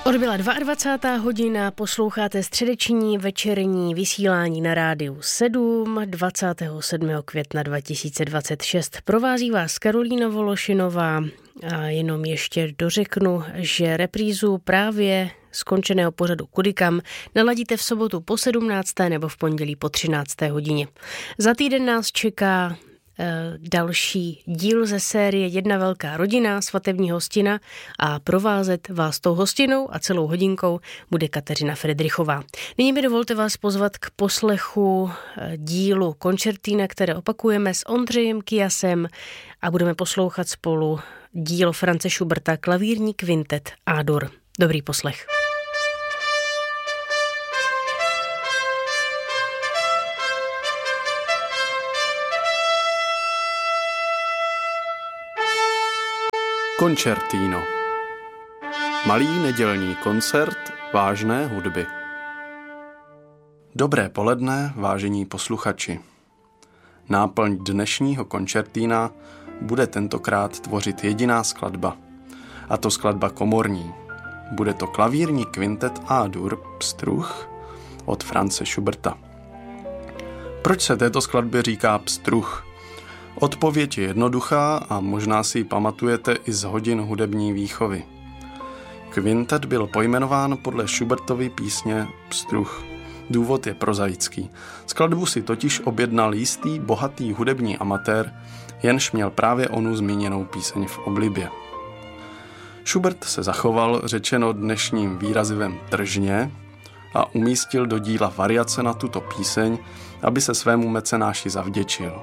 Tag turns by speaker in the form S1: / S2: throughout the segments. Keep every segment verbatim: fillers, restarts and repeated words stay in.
S1: Odbyla dvacátá druhá hodina, posloucháte středeční večerní vysílání na rádiu sedm dvacátého sedmého května dva tisíce dvacet šest. Provází vás Karolína Vološinová a jenom ještě dořeknu, že reprízu právě skončeného pořadu Kudikam naladíte v sobotu po sedmnácté nebo v pondělí po třinácté hodině. Za týden nás čeká další díl ze série Jedna velká rodina, svatební hostina a provázet vás tou hostinou a celou hodinkou bude Kateřina Fridrichová. Nyní mi dovolte vás pozvat k poslechu dílu koncertína, které opakujeme s Ondřejem Kyasem a budeme poslouchat spolu dílo Franze Schuberta Klavírní kvintet A-dur. Dobrý poslech.
S2: Koncertino. Malý nedělní koncert vážné hudby. Dobré poledne, vážení posluchači. Náplň dnešního koncertína bude tentokrát tvořit jediná skladba, a to skladba komorní. Bude to klavírní kvintet A-dur Pstruh od Franze Schuberta. Proč se této skladbě říká Pstruh? Odpověď je jednoduchá a možná si ji pamatujete i z hodin hudební výchovy. Kvintet byl pojmenován podle Schubertovy písně Pstruh. Důvod je prozaický. Skladbu si totiž objednal jistý bohatý hudební amatér, jenž měl právě onu zmíněnou píseň v oblibě. Schubert se zachoval, řečeno dnešním výrazivem tržně, a umístil do díla variace na tuto píseň, aby se svému mecenáši zavděčil.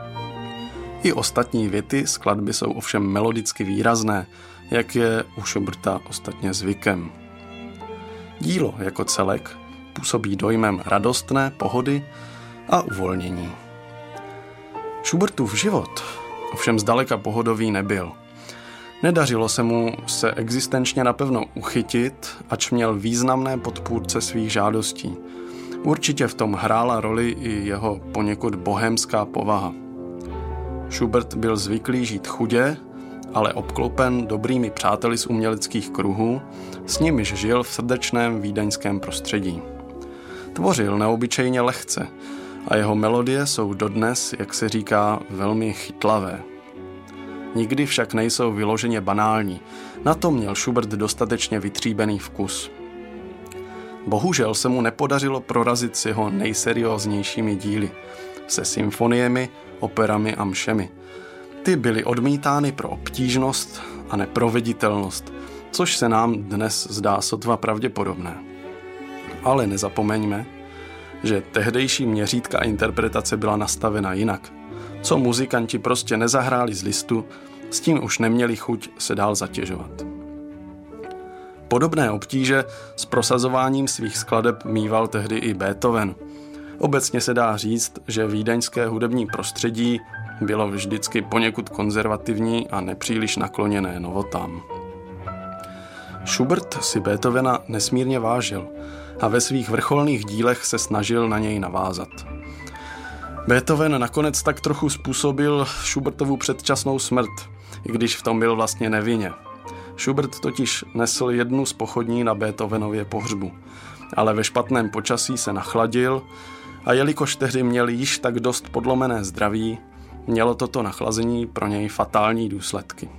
S2: I ostatní věty skladby jsou ovšem melodicky výrazné, jak je u Schuberta ostatně zvykem. Dílo jako celek působí dojmem radostné pohody a uvolnění. Schubertův život ovšem zdaleka pohodový nebyl. Nedařilo se mu se existenčně napevno uchytit, ač měl významné podpůrce svých žádostí. Určitě v tom hrála roli i jeho poněkud bohémská povaha. Schubert byl zvyklý žít chudě, ale obklopen dobrými přáteli z uměleckých kruhů, s nimiž žil v srdečném vídeňském prostředí. Tvořil neobyčejně lehce a jeho melodie jsou dodnes, jak se říká, velmi chytlavé. Nikdy však nejsou vyloženě banální, na to měl Schubert dostatečně vytříbený vkus. Bohužel se mu nepodařilo prorazit s jeho nejserióznějšími díly, se symfoniemi, operami a mšemi. Ty byly odmítány pro obtížnost a neproveditelnost, což se nám dnes zdá sotva pravděpodobné. Ale nezapomeňme, že tehdejší měřítka interpretace byla nastavena jinak. Co muzikanti prostě nezahráli z listu, s tím už neměli chuť se dál zatěžovat. Podobné obtíže s prosazováním svých skladeb míval tehdy i Beethoven. Obecně se dá říct, že vídeňské hudební prostředí bylo vždycky poněkud konzervativní a nepříliš nakloněné novotám. Schubert si Beethovena nesmírně vážil a ve svých vrcholných dílech se snažil na něj navázat. Beethoven nakonec tak trochu způsobil Schubertovu předčasnou smrt, i když v tom byl vlastně nevinně. Schubert totiž nesl jednu z pochodní na Beethovenově pohřbu, ale ve špatném počasí se nachladil a jelikož tehdy měl již tak dost podlomené zdraví, mělo toto nachlazení pro něj fatální důsledky.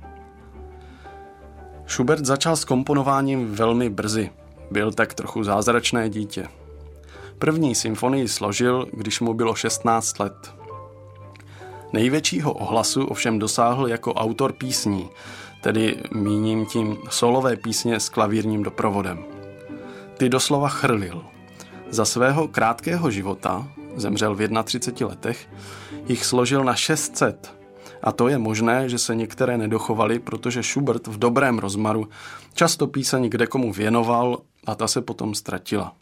S2: Schubert začal s komponováním velmi brzy, byl tak trochu zázračné dítě. První symfonii složil, když mu bylo šestnáct let. Největšího ohlasu ovšem dosáhl jako autor písní, tedy míním tím solové písně s klavírním doprovodem. Ty doslova chrlil. Za svého krátkého života, zemřel v třiceti jedné letech, jich složil na šest set. A to je možné, že se některé nedochovaly, protože Schubert v dobrém rozmaru často píseň kdekomu věnoval a ta se potom ztratila.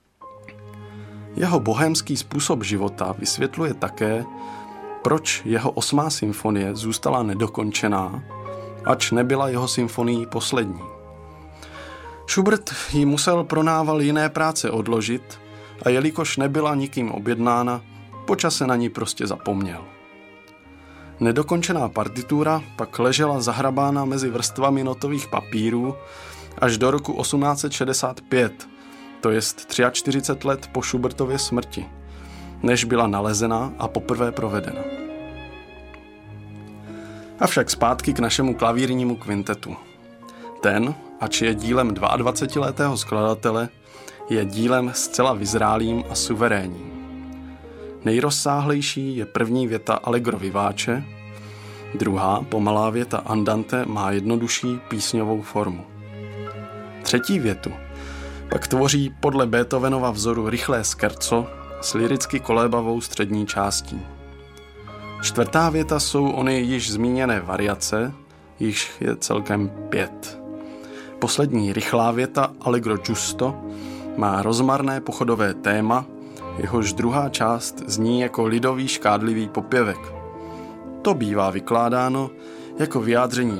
S2: Jeho bohémský způsob života vysvětluje také, proč jeho osmá symfonie zůstala nedokončená, ač nebyla jeho symfonií poslední. Schubert ji musel pro nával jiné práce odložit a jelikož nebyla nikým objednána, po čase na ní prostě zapomněl. Nedokončená partitura pak ležela zahrabána mezi vrstvami notových papírů až do roku osmnáct set šedesát pět, to jest čtyřicet tři let po Schubertově smrti, než byla nalezena a poprvé provedena. Avšak zpátky k našemu klavírnímu kvintetu. Ten, ač je dílem dvacetiletého skladatele, je dílem zcela vyzrálým a suverénním. Nejrozsáhlejší je první věta Allegro vivace, druhá, pomalá věta Andante, má jednodušší písňovou formu. Třetí větu pak tvoří podle Beethovenova vzoru rychlé scherzo s liricky kolébavou střední částí. Čtvrtá věta jsou ony již zmíněné variace, již je celkem pět. Poslední rychlá věta Allegro giusto má rozmarné pochodové téma, jehož druhá část zní jako lidový škádlivý popěvek. To bývá vykládáno jako vyjádření